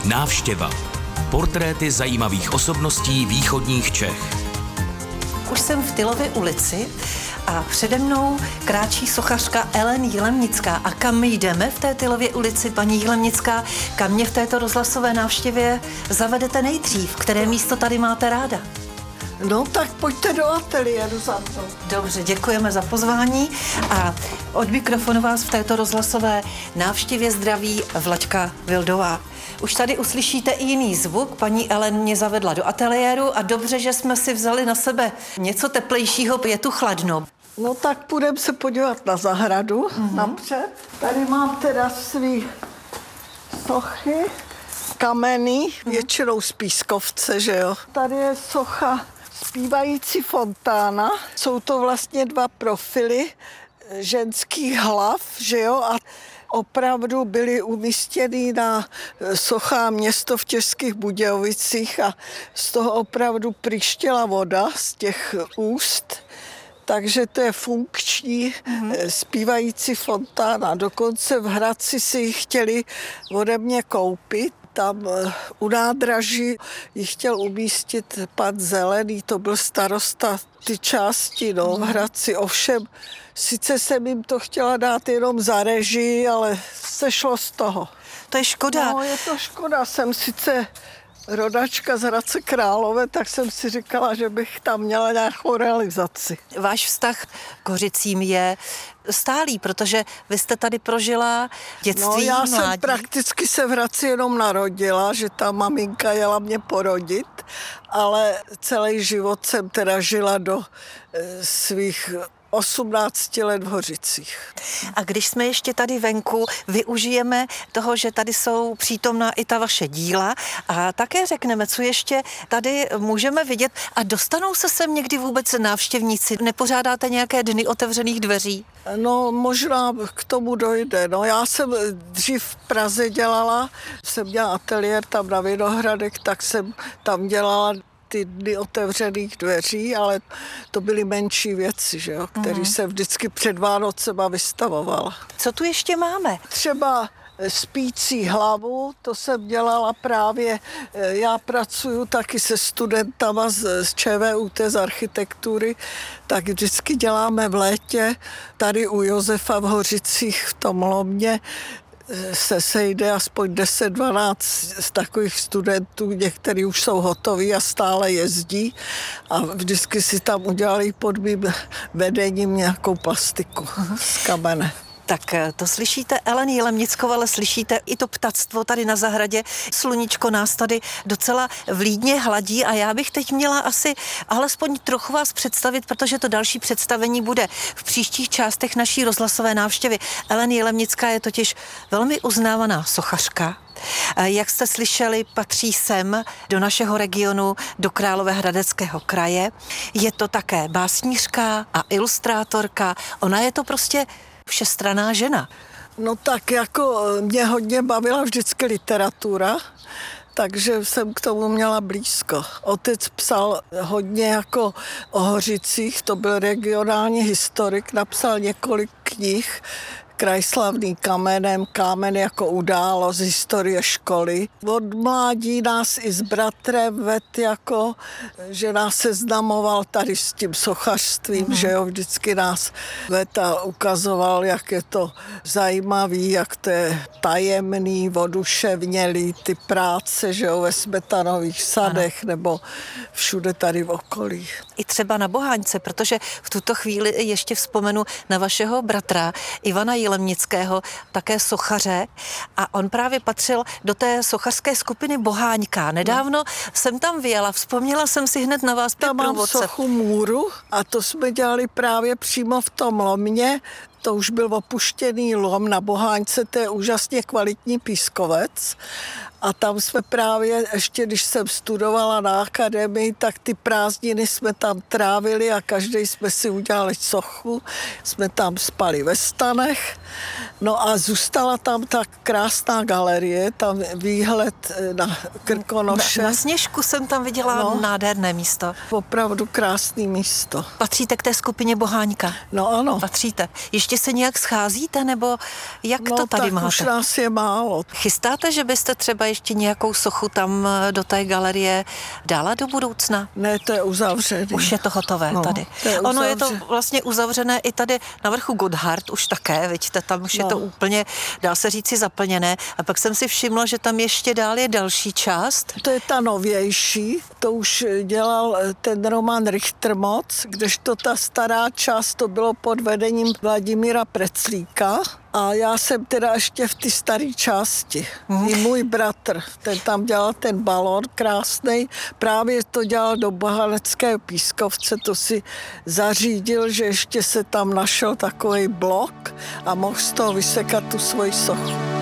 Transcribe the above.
Návštěva. Portréty zajímavých osobností východních Čech. Už jsem v Tylově ulici a přede mnou kráčí sochařka Ellen Jilemnická. A kam jdeme v té Tylově ulici, paní Jilemnická? Kam mě v této rozhlasové návštěvě zavedete nejdřív? Které místo tady máte ráda? No tak pojďte do ateliéru za mnou. Dobře, děkujeme za pozvání a od mikrofonu vás v této rozhlasové návštěvě zdraví Vlaďka Vildová. Už tady uslyšíte i jiný zvuk. Paní Ellen mě zavedla do ateliéru a dobře, že jsme si vzali na sebe něco teplejšího, je tu chladno. No tak půjdeme se podívat na zahradu napřed. Tady mám teda svý sochy, kamenný, většinou z pískovce, že jo. Tady je socha Zpívající fontána. Jsou to vlastně dva profily ženských hlav, že jo, a opravdu byly umístěny na sochá město v Českých Budějovicích a z toho opravdu pryštěla voda z těch úst. Takže to je funkční zpívající fontána. Dokonce v Hradci si ji chtěli ode mě koupit. Tam u nádraží ji chtěl umístit pan Zelený, to byl starosta ty části v Hradci. Ovšem, sice jsem jim to chtěla dát jenom za režii, ale sešlo z toho. To je škoda. No, je to škoda. Jsem sice rodačka z Hradce Králové, tak jsem si říkala, že bych tam měla nějakou realizaci. Váš vztah k Hořicím je stálý, protože vy jste tady prožila dětství, mládí. No, já mládí. jsem prakticky se v Hradci jenom narodila, že ta maminka jela mě porodit, ale celý život jsem teda žila do svých 18 let v Hořicích. A když jsme ještě tady venku, využijeme toho, že tady jsou přítomná i ta vaše díla a také řekneme, co ještě tady můžeme vidět. A dostanou se sem někdy vůbec návštěvníci? Nepořádáte nějaké dny otevřených dveří? No, možná k tomu dojde. No, já jsem dřív v Praze dělala, jsem měla ateliér tam na Vinohradech, tak jsem tam dělala ty dny otevřených dveří, ale to byly menší věci, že jo, které jsem vždycky před Vánocema vystavovala. Co tu ještě máme? Třeba spící hlavu, to jsem dělala právě, já pracuju taky se studentama z ČVUT, z architektury, tak vždycky děláme v létě tady u Josefa v Hořicích v tom Lomě, se sejde aspoň 10-12 z takových studentů, někteří už jsou hotoví a stále jezdí a vždycky si tam udělali pod mým vedením nějakou plastiku z kamene. Tak to slyšíte Ellen Jilemnickou, ale slyšíte i to ptactvo tady na zahradě. Sluníčko nás tady docela vlídně hladí a já bych teď měla asi alespoň trochu vás představit, protože to další představení bude v příštích částech naší rozhlasové návštěvy. Ellen Jilemnická je totiž velmi uznávaná sochařka. Jak jste slyšeli, patří sem do našeho regionu, do Královéhradeckého kraje. Je to také básnířka a ilustrátorka. Ona je to prostě všestranná žena. No tak jako mě hodně bavila vždycky literatura, takže jsem k tomu měla blízko. Otec psal hodně jako o Hořicích, to byl regionální historik, napsal několik knih, Kraj slavný kamenem, Kámen jako událost, historie školy. Od mládí nás i s bratrem ved jako, že nás seznamoval tady s tím sochařstvím, že jo, vždycky nás ved a ukazoval, jak je to zajímavý, jak to je tajemný, oduševnělý, ty práce, že jo, ve Smetanových sadech nebo všude tady v okolí. I třeba na Boháňce, protože v tuto chvíli ještě vzpomenu na vašeho bratra Ivana Jilemnického, také sochaře, a on právě patřil do té sochařské skupiny Boháňka. Nedávno jsem tam vyjela, vzpomněla jsem si hned na vás. Tam mám sochu Můru a to jsme dělali právě přímo v tom Lomě. To už byl opuštěný lom na Boháňce, to je úžasně kvalitní pískovec. A tam jsme právě, ještě když jsem studovala na akademii, tak ty prázdniny jsme tam trávili a každý jsme si udělali sochu. Jsme tam spali ve stanech. No a zůstala tam ta krásná galerie, tam výhled na Krkonoše. Na Sněžku jsem tam viděla nádherné místo. Opravdu krásné místo. Patříte k té skupině Boháňka? No ano. Patříte. Ještě se nějak scházíte, nebo jak to tady máte? No tak už nás je málo. Chystáte, že byste třeba ještě nějakou sochu tam do té galerie dala do budoucna? Ne, to je uzavřený. Už je to hotové tady. Ono je to vlastně uzavřené i tady na vrchu Gotthard už také, vidíte, tam už je to úplně, dá se říci, zaplněné. A pak jsem si všimla, že tam ještě dál je další část. To je ta novější, to už dělal ten Roman Richtermoc, kdežto ta stará část to bylo pod vedením Vladimíra Preclíka. A já jsem teda ještě v té staré části. I můj bratr, ten tam dělal ten balon krásnej, právě to dělal do Bohaleckého pískovce, to si zařídil, že ještě se tam našel takový blok a mohl z toho vysekat tu svoji sochu.